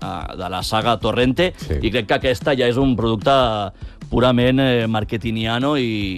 de la saga Torrente, i crec que aquesta ja és un producte purament marketingiano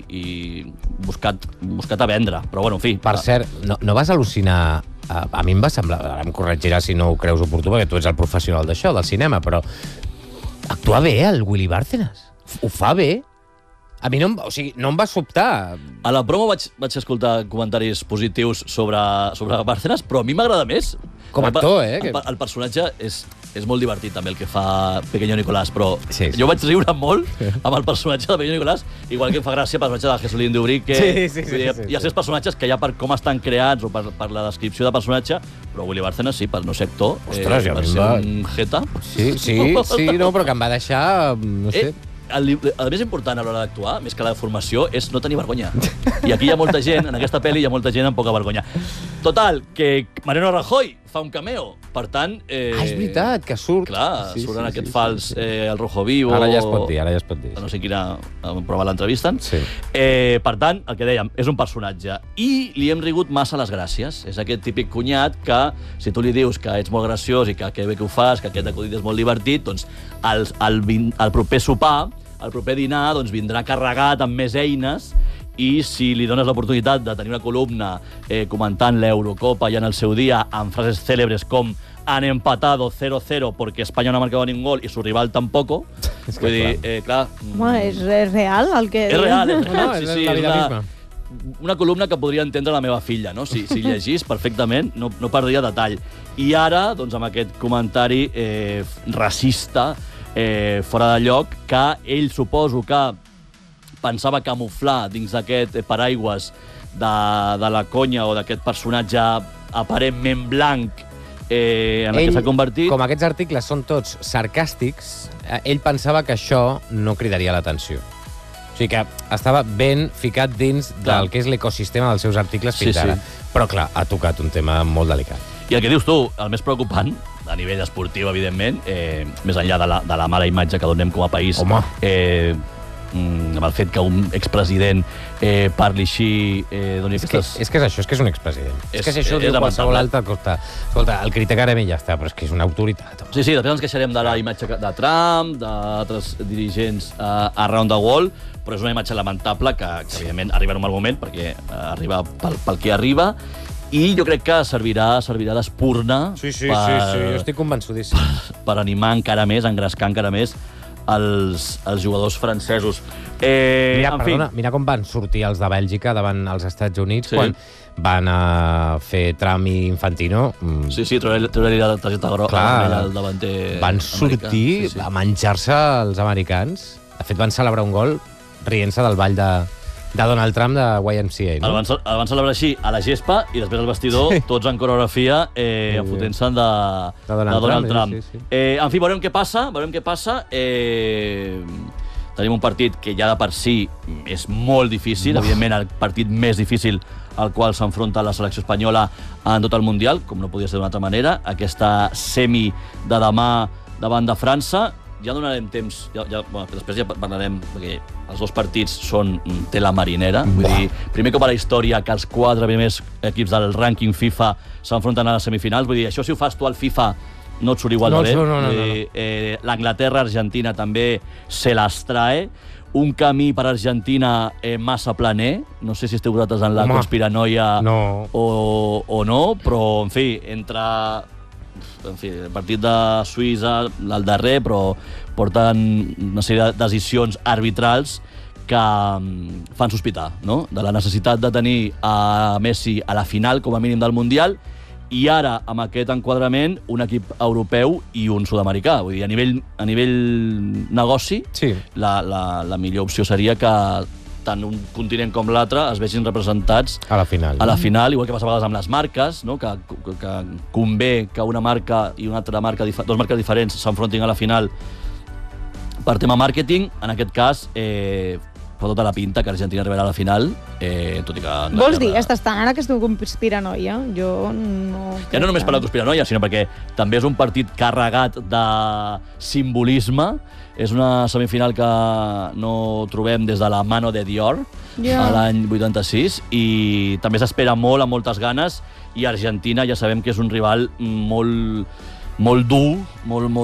i buscat a vendre. Però, bueno, en fi. Per cert, no vas al·lucinar... A mi em va semblar, ara em corregiràs si no ho creus oportú, perquè tu ets el professional d'això, del cinema, però actua bé el Willy Bárcenas. Ho fa bé. A mi no em va sobtar. A la promo vaig escoltar comentaris positius sobre Bárcenas, però a mi m'agrada més. Com a actor, El personatge és molt divertit, també, el que fa Pequeño Nicolás, però jo vaig riure molt amb el personatge de Pequeño Nicolás, igual que em fa gràcia el personatge de Jesulín Dubrique. Hi ha certs personatges que ja per com estan creats o per la descripció de personatge, però Willy Bárcenas, sí, per no ser actor, per ser un jeta. Sí, no, però que em va deixar, no sé... El més important a l'hora d'actuar, més que la formació, és no tenir vergonya. I aquí hi ha molta gent, en aquesta pel·li hi ha molta gent amb poca vergonya. Total, que Mariano Rajoy fa un cameo. Per tant... és veritat, que surt. Clar, surt en aquest fals El Rojo Vivo... Ara ja es pot dir, No sé quina prova l'entrevisten. Sí. Per tant, el que dèiem, és un personatge. I li hem rigut massa les gràcies. És aquest típic cunyat que, si tu li dius que ets molt graciós i que bé que ho fas, que aquest acudit és molt divertit, doncs al proper sopar, al proper dinar, doncs vindrà carregat amb més eines, i si li dones l'oportunitat de tenir una columna comentant l'Eurocopa ja en el seu dia amb frases cèlebres com han empatado 0-0 porque España no ha marcado ningún gol y su rival tampoco, vull dir, clar... Home, és real el que... És real, sí, és una columna que podria entendre la meva filla, no? Si llegís perfectament, no perdria detall. I ara, doncs, amb aquest comentari racista, fora de lloc, que ell suposo que pensava camuflar dins d'aquest paraigües de la conya o d'aquest personatge aparentment blanc en el que s'ha convertit. Com aquests articles són tots sarcàstics, ell pensava que això no cridaria l'atenció. O sigui que estava ben ficat dins del que és l'ecosistema dels seus articles fins ara. Però, clar, ha tocat un tema molt delicat. I el que dius tu, el més preocupant, a nivell esportiu, evidentment, més enllà de la mala imatge que donem com a país, amb el fet que un expresident parli així... És que és això, és que és un expresident. És que si això ho diu qualsevol altre, escolta, el criticarem i ja està, però és que és una autoritat. Sí, després ens queixarem de la imatge de Trump, d'altres dirigents around the world, però és una imatge lamentable que evidentment arriba en un mal moment, perquè arriba pel que arriba, i jo crec que servirà d'espurna jo estic convençudíssim. Per animar encara més, engrescar encara més els jugadors francesos. Mira com van sortir els de Bèlgica davant els Estats Units quan van fer Trump i Infantino. Treure-li la targeta groga al davanter americà. Van sortir a menjar-se els americans. De fet, van celebrar un gol rient-se del ball de Donald Trump de YMCA. El van celebrar així a la gespa i després al vestidor, tots en coreografia, fotent-se de Donald Trump. En fi, veurem què passa. Tenim un partit que ja de per si és molt difícil, evidentment el partit més difícil al qual s'enfronta la selecció espanyola en tot el Mundial, com no podia ser d'una altra manera. Aquesta semi de demà davant de França. Ja donarem temps, després ja parlarem, perquè els dos partits són tela marinera. Vull dir, primer cop a la història que els 4 primers equips del rànquing FIFA s'enfronten a les semifinals. Vull dir, això si ho fas tu al FIFA no et surt igual de bé. No. L'Anglaterra-Argentina també se les trae. Un camí per Argentina massa planer. No sé si esteu vosaltres en la conspiranoia o no, però, en fi, el partit de Suïssa, el darrer, però porten una sèrie de decisions arbitrals que fan sospitar, no?, de la necessitat de tenir a Messi a la final, com a mínim, del Mundial, i ara, amb aquest enquadrament, un equip europeu i un sud-americà. Vull dir, a nivell negoci, la millor opció seria que tant un continent com l'altre es vegin representats a la final, igual que passa a vegades amb les marques, no? que convé que una marca i una altra marca, dos marques diferents s'enfrontin a la final per tema màrqueting. En aquest cas, fa tota la pinta que Argentina arribarà a la final, tot i que... Vols dir, estàs tan ara que esteu conspiranoia? Jo no... Ja no només per la conspiranoia, sinó perquè també és un partit carregat de simbolisme. És una semifinal que no trobem des de la Mano de Dior, a l'any 86, i també s'espera molt, amb moltes ganes, i Argentina ja sabem que és un rival molt dur, molt